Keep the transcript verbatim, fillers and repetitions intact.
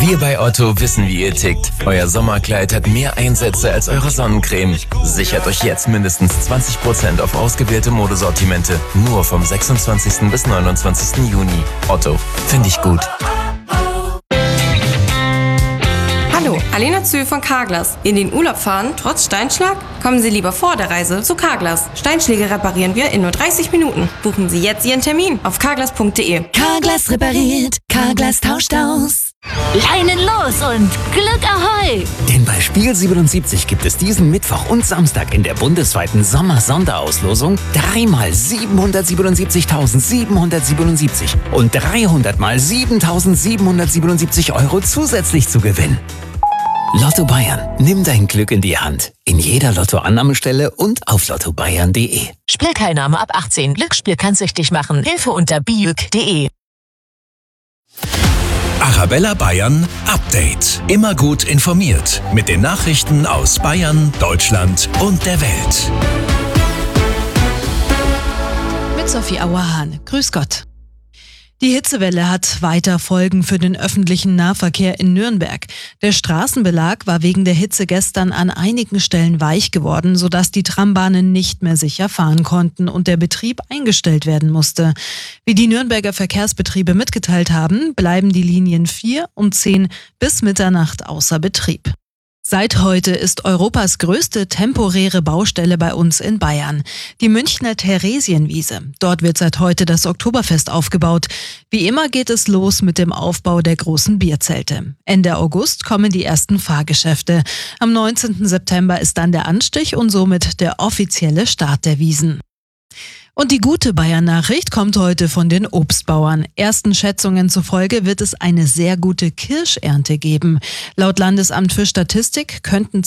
Wir bei Otto wissen, wie ihr tickt. Euer Sommerkleid hat mehr Einsätze als eure Sonnencreme. Sichert euch jetzt mindestens zwanzig Prozent auf ausgewählte Modesortimente. Nur vom sechsundzwanzigsten bis neunundzwanzigsten Juni. Otto, finde ich gut. Hallo, Alena Zühl von Carglass. In den Urlaub fahren, trotz Steinschlag? Kommen Sie lieber vor der Reise zu Carglass. Steinschläge reparieren wir in nur dreißig Minuten. Buchen Sie jetzt Ihren Termin auf carglass punkt de. Carglass repariert, Carglass tauscht aus. Leinen los und Glück Ahoi! Denn bei Spiel siebenundsiebzig gibt es diesen Mittwoch und Samstag in der bundesweiten Sommer-Sonderauslosung dreimal siebenhundertsiebenundsiebzigtausendsiebenhundertsiebenundsiebzig und dreihundert mal siebentausendsiebenhundertsiebenundsiebzig Euro zusätzlich zu gewinnen. Lotto Bayern, nimm dein Glück in die Hand. In jeder Lottoannahmestelle und auf lotto bayern punkt de. Spielteilnahme ab achtzehn. Glücksspiel kann süchtig machen. Hilfe unter biüg punkt de. Arabella Bayern Update. Immer gut informiert mit den Nachrichten aus Bayern, Deutschland und der Welt. Mit Sophie Auerhahn. Grüß Gott. Die Hitzewelle hat weiter Folgen für den öffentlichen Nahverkehr in Nürnberg. Der Straßenbelag war wegen der Hitze gestern an einigen Stellen weich geworden, sodass die Trambahnen nicht mehr sicher fahren konnten und der Betrieb eingestellt werden musste. Wie die Nürnberger Verkehrsbetriebe mitgeteilt haben, bleiben die Linien vier und zehn bis Mitternacht außer Betrieb. Seit heute ist Europas größte temporäre Baustelle bei uns in Bayern. Die Münchner Theresienwiese. Dort wird seit heute das Oktoberfest aufgebaut. Wie immer geht es los mit dem Aufbau der großen Bierzelte. Ende August kommen die ersten Fahrgeschäfte. Am neunzehnten September ist dann der Anstich und somit der offizielle Start der Wiesn. Und die gute Bayern-Nachricht kommt heute von den Obstbauern. Ersten Schätzungen zufolge wird es eine sehr gute Kirschernte geben. Laut Landesamt für Statistik könnten